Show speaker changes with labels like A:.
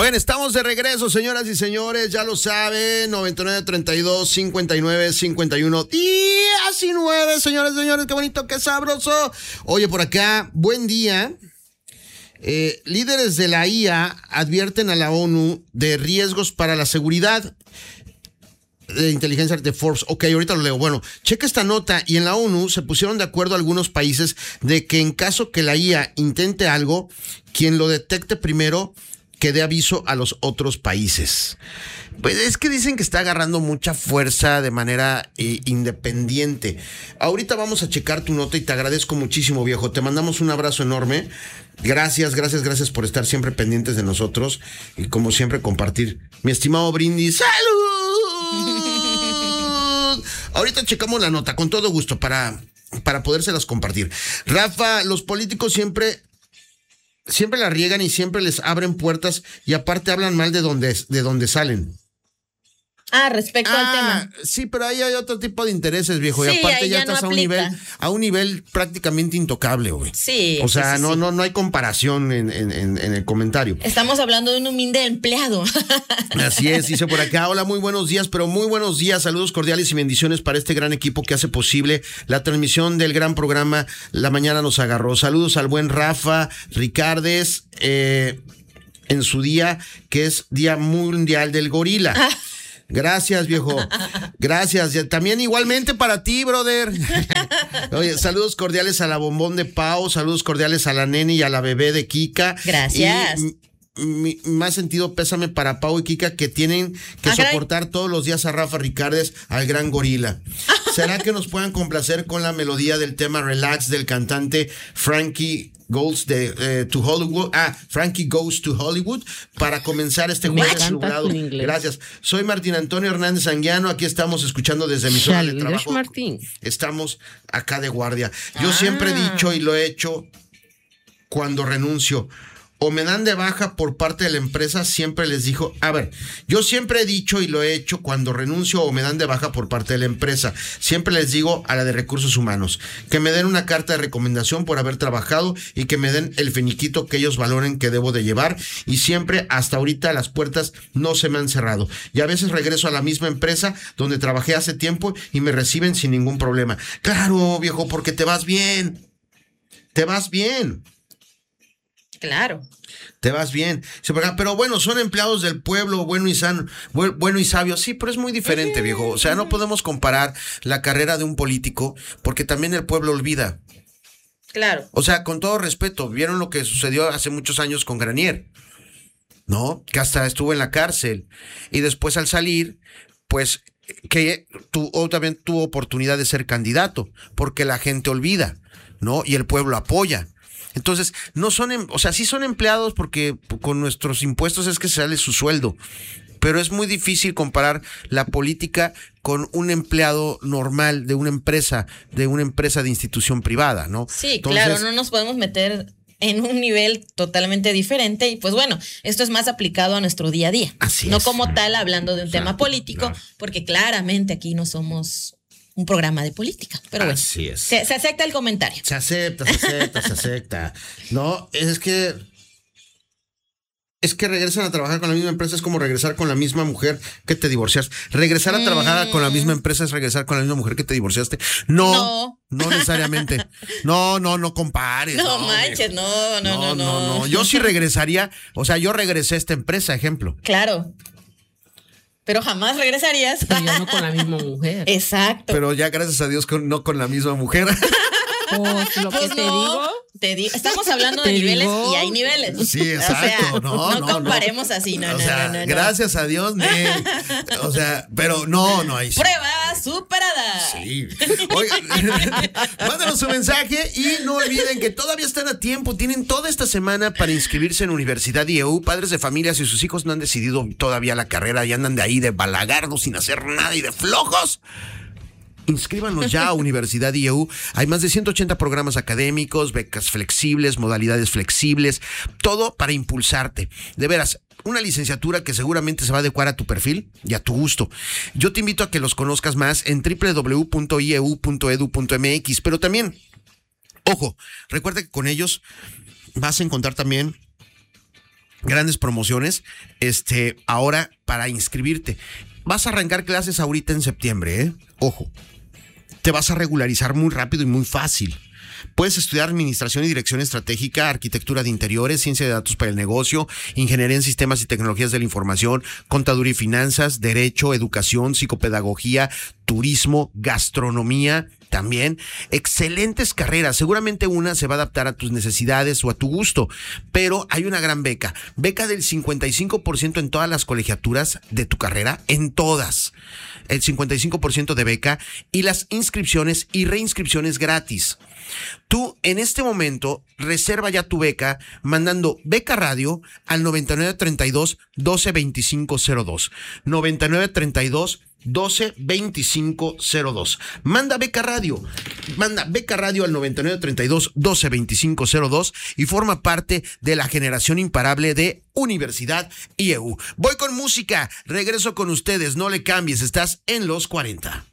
A: Bueno, estamos de regreso, señoras y señores, ya lo saben, 9932-5951-19, señores, qué bonito, qué sabroso. Oye, por acá, buen día. Líderes de la IA advierten a la ONU de riesgos para la seguridad de inteligencia de Forbes. Ok, ahorita lo leo. Bueno, checa esta nota. Y en la ONU se pusieron de acuerdo algunos países de que en caso que la IA intente algo, quien lo detecte primero que dé aviso a los otros países. Pues es que dicen que está agarrando mucha fuerza de manera independiente. Ahorita vamos a checar tu nota y te agradezco muchísimo, viejo. Te mandamos un abrazo enorme. Gracias por estar siempre pendientes de nosotros y como siempre compartir. Mi estimado Brindis, ¡salud! Ahorita checamos la nota con todo gusto para podérselas compartir. Rafa, los políticos siempre la riegan y siempre les abren puertas y aparte hablan mal de donde salen.
B: Respecto al tema.
A: Sí, pero ahí hay otro tipo de intereses, viejo.
B: Sí,
A: y aparte ya estás
B: no
A: a un nivel prácticamente intocable, güey.
B: Sí.
A: O sea,
B: sí.
A: No hay comparación en el comentario.
B: Estamos hablando de un humilde empleado.
A: Así es, dice por acá, hola, muy buenos días, saludos cordiales y bendiciones para este gran equipo que hace posible la transmisión del gran programa La Mañana Nos Agarró. Saludos al buen Rafa Ricardes, en su día, que es Día Mundial del Gorila. Gracias, viejo. Gracias. También igualmente para ti, brother. Oye, saludos cordiales a la bombón de Pau, saludos cordiales a la nene y a la bebé de Kika.
B: Gracias.
A: Y más sentido pésame para Pau y Kika que tienen que soportar todos los días a Rafa Ricardes, al gran gorila. ¿Será que nos puedan complacer con la melodía del tema Relax del cantante Frankie Goes to Hollywood? Frankie Goes to Hollywood para comenzar este jueves nublado. Gracias. Soy Martín Antonio Hernández Anguiano. Aquí estamos escuchando desde mi zona de trabajo.
C: Martín.
A: Estamos acá de guardia. Yo siempre he dicho y lo he hecho cuando renuncio. O me dan de baja por parte de la empresa, siempre les digo, yo siempre he dicho y lo he hecho cuando renuncio o me dan de baja por parte de la empresa. Siempre les digo a la de recursos humanos, que me den una carta de recomendación por haber trabajado y que me den el finiquito que ellos valoren que debo de llevar. Y siempre, hasta ahorita, las puertas no se me han cerrado. Y a veces regreso a la misma empresa donde trabajé hace tiempo y me reciben sin ningún problema. Claro, viejo, porque te vas bien.
B: Claro.
A: Te vas bien. Pero bueno, son empleados del pueblo, bueno y sabio. Sí, pero es muy diferente, viejo. O sea, no podemos comparar la carrera de un político porque también el pueblo olvida.
B: Claro.
A: O sea, con todo respeto, ¿vieron lo que sucedió hace muchos años con Granier? ¿No? Que hasta estuvo en la cárcel. Y después al salir, pues, que también tuvo oportunidad de ser candidato porque la gente olvida, ¿no? Y el pueblo apoya. Entonces, no son, sí son empleados porque con nuestros impuestos es que sale su sueldo, pero es muy difícil comparar la política con un empleado normal de una empresa de institución privada, ¿no?
B: Sí, entonces, claro, no nos podemos meter en un nivel totalmente diferente y pues bueno, esto es más aplicado a nuestro día a día.
A: Así
B: no
A: es.
B: como tal hablando de un tema político, porque claramente aquí no somos un programa de política, pero bueno.
A: Así es.
B: Se acepta el comentario.
A: Se acepta. No, es que regresan a trabajar con la misma empresa, es como regresar con la misma mujer que te divorciaste. Regresar a trabajar con la misma empresa es regresar con la misma mujer que te divorciaste. No necesariamente. No compares.
B: No manches, no.
A: Yo sí regresaría, yo regresé a esta empresa, ejemplo.
B: Claro. Pero jamás regresarías.
C: Pero ya no con la misma mujer.
B: Exacto.
A: Pero ya gracias a Dios no con la misma mujer.
C: Pues lo que te digo.
B: Estamos hablando de niveles y hay niveles.
A: Sí, exacto.
B: No comparemos así. No.
A: Gracias a Dios, pero no hay.
B: Prueba superada.
A: Sí. Oigan, mándanos su mensaje y no olviden que todavía están a tiempo. Tienen toda esta semana para inscribirse en Universidad IEU. Padres de familias y sus hijos no han decidido todavía la carrera y andan de ahí de balagardos sin hacer nada y de flojos. Inscríbanlos ya a Universidad IEU. Hay más de 180 programas académicos, becas flexibles, modalidades flexibles, todo para impulsarte. De veras, una licenciatura que seguramente se va a adecuar a tu perfil y a tu gusto. Yo te invito a que los conozcas más en www.ieu.edu.mx, pero también, ojo, recuerda que con ellos vas a encontrar también grandes promociones, ahora para inscribirte. Vas a arrancar clases ahorita en septiembre, ¿eh? Ojo, te vas a regularizar muy rápido y muy fácil. Puedes estudiar Administración y Dirección Estratégica, Arquitectura de Interiores, Ciencia de Datos para el Negocio, Ingeniería en Sistemas y Tecnologías de la Información, Contaduría y Finanzas, Derecho, Educación, Psicopedagogía, Turismo, Gastronomía, también. Excelentes carreras. Seguramente una se va a adaptar a tus necesidades o a tu gusto, pero hay una gran beca. Beca del 55% en todas las colegiaturas de tu carrera, en todas. El 55% de beca y las inscripciones y reinscripciones gratis. Tú en este momento reserva ya tu beca mandando Beca Radio al 9932-122502. 9932-122502. Manda Beca Radio al 9932-122502 y forma parte de la generación imparable de Universidad IEU. Voy con música, regreso con ustedes, no le cambies, estás en los 40.